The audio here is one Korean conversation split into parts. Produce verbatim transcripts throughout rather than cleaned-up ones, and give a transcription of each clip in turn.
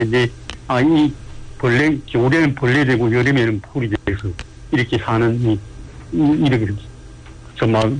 이제 아, 이 벌레 겨울에는 벌레 되고 여름에는 풀이 돼서 이렇게 사는 이, 이 이렇게 정말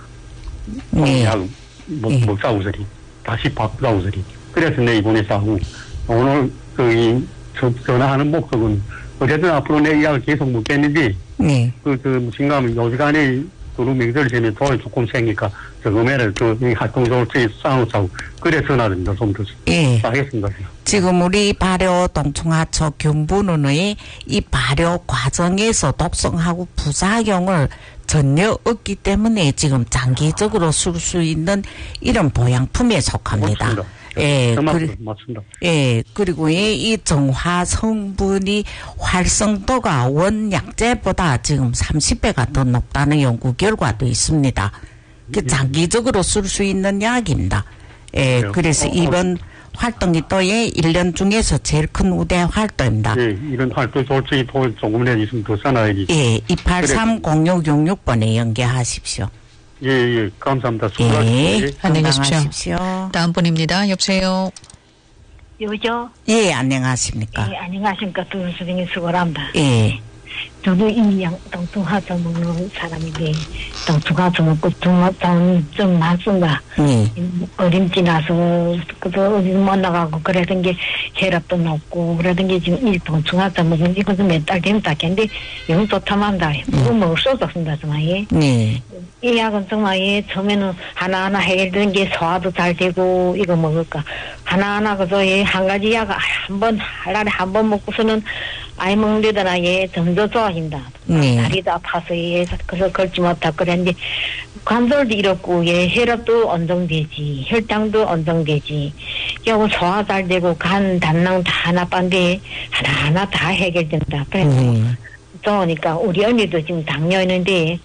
네. 못, 네. 못 싸우고 소리 다시 바꾸라고 소리. 그래서 내 이번에 싸우고 오늘 그 전화하는 목적은 어쨌든 앞으로 내 이야기를 계속 묻겠는데 네. 그, 그 무슨가면 요지간에 도로 명절 되면 돈이 조금 생기니까 저금에를 그 활동적으로 쌓아놓자고 그래 전화드립니다. 좀 더 예. 하겠습니다. 지금 우리 발효 동충하초 경부는의 이 발효 과정에서 독성하고 부작용을 전혀 없기 때문에 지금 장기적으로 쓸 수 있는 이런 보양품에 속합니다. 맞습니다. 예, 그리, 맞습니다. 예, 그리고 이, 이 정화 성분이 활성도가 원약제보다 지금 삼십 배가 더 높다는 연구 결과도 있습니다. 그 장기적으로 쓸 수 있는 약입니다. 예, 네. 그래서 어, 이번 어, 활동이 또 예, 일 년 중에서 제일 큰 우대 활동입니다. 예, 이런 활동 솔직히 돈 조금이라도 있으면 더 써놔야지. 예, 이팔삼 공육육육 번에 연계하십시오. 예, 예, 감사합니다. 예, 예, 안녕히 계십시오. 다음 분입니다. 여보세요. 여보죠? 예, 안녕하십니까. 예, 안녕하십니까. 두 선생님 수고합니다. 예. 저도 이양 동충하초 먹는 사람인데 동충하초 먹고 중화장 좀 맞습니다. 예. 어림 지나서 그저 어디 만나가고 그러던 게 혈압도 높고 그러던 게 지금 이 동충하초 먹은 이거 좀 몇 달 되면 닦겠는데 영 좋다만다. 그거 먹을 수 없었습니다. 정말 예. 네. 이 약은 정말 예 처음에는 하나하나 해결되는 게 소화도 잘 되고 이거 먹을까 하나하나 그저 예 한 가지 약 한 번 하루에 한 번 먹고서는 아이 먹는데다가 예 점점 좋아진다. 네. 다리도 아파서 예 그래서 걸지 못하고 그랬는데 관절도 이렇고 예 혈압도 안정되지 혈당도 안정되지 그리고 소화 잘 되고 간胆낭 다 나빠인데 하나하나 다 해결된다. 그래서 네. 좋으니까 우리 언니도 지금 당뇨 있는데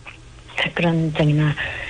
그런 정이나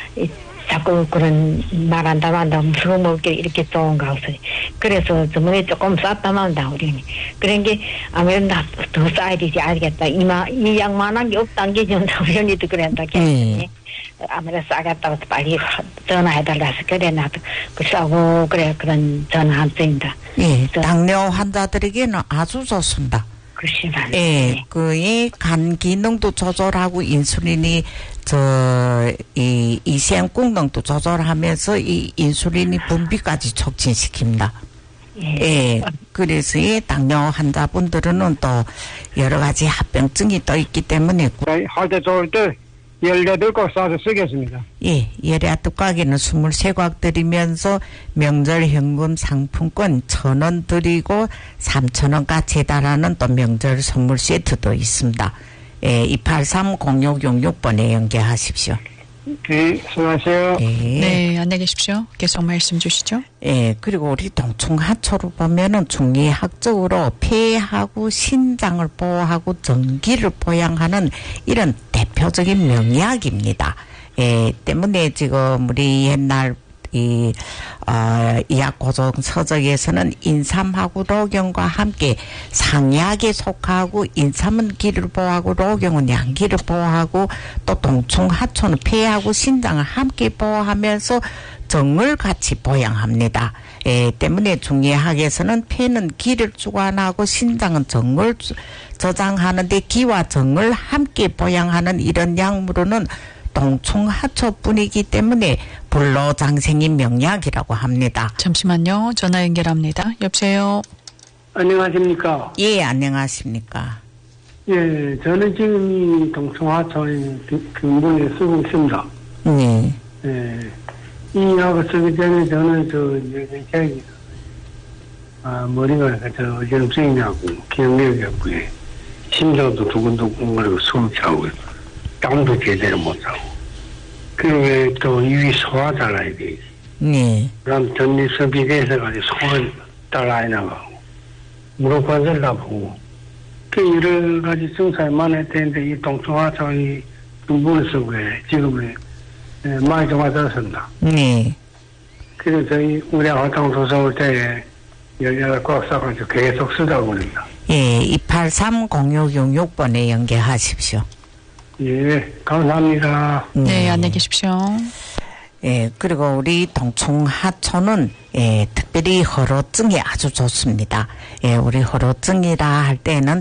자꾸 그런 말한다 한다 무슨 먹게 이렇게 좋은가 해서 그래서 저번에 조금 쌌다만다 우리는 그런 게 아무래도 더 싸야 되지 알겠다 이마 이 양만한 게 없단 게 좀 우리 언니도 그랬다 네. 아무래도 싸겠다고 빨리 전화해달라서 그래 나도 그 싸고 그래 그런 전화 한 쓰인다. 예, 당뇨 환자들에게는 아주 좋습니다. 그렇지만 예, 그 이 간 기능도 조절하고 인슐린이 저 이 이시행功能도 조절하면서 이 인슐린이 분비까지 촉진시킵니다. 예. 예, 그래서 이 당뇨 환자분들은 또 여러 가지 합병증이 또 있기 때문에 할 때 좋을 때 열여덟 꽉 싸서 쓰겠습니다. 예, 열여덟 꽉에는 스물세 꽉 드리면서 명절 현금 상품권 천 원 드리고 삼천 원까지 달하는 또 명절 선물 세트도 있습니다. 예, 이팔삼 공육육육 번에 연계하십시오. 네, 수고하세요. 예. 네, 안녕히 계십시오. 계속 말씀 주시죠. 예, 그리고 우리 동충하초로 보면은 중의학적으로 폐하고 신장을 보호하고 전기를 보양하는 이런 대표적인 명약입니다. 예, 때문에 지금 우리 옛날 이, 어, 의학고정 서적에서는 인삼하고 로경과 함께 상약에 속하고 인삼은 기를 보호하고 로경은 양기를 보호하고 또 동충하초는 폐하고 신장을 함께 보호하면서 정을 같이 보양합니다. 예, 때문에 중의학에서는 폐는 기를 주관하고 신장은 정을 저장하는데 기와 정을 함께 보양하는 이런 약물로는 동충하초뿐이기 때문에 불로장생인 명약이라고 합니다. 잠시만요. 전화 연결합니다. 여보세요. 안녕하십니까? 예, 안녕하십니까? 예, 저는 지금 이 동충하초의 근본에 쓰고 있습니다. 네. 예, 이 약을 쓰기 전에 저는 저 이제 아 머리가 저 어지럼증이냐고 기억력이었고 심장도 두근두근거리고 숨 차고 땀도 제대로 못 자고. 그리고 또 입이 소화 잘 나야 돼. 네. 그럼 전립선이 돼서가지고 소화 잘 나야 나가고. 무릎 관절 아프고. 그 여러 가지 증상이 많았는데 이 동충하초의 근본을 쓰고 지금은 많이 좋아졌습니다. 네. 그래서 저희 우리 활동 도서 올 때 열여덟 꽉 싸가지고 계속 쓰다 보니까. 예, 이팔삼 공육육육 번에 연계하십시오. 예, 감사합니다. 네, 안녕히 계십시오. 예, 그리고 우리 동충하초는 예, 특별히 허로증이 아주 좋습니다. 예, 우리 허로증이라 할 때는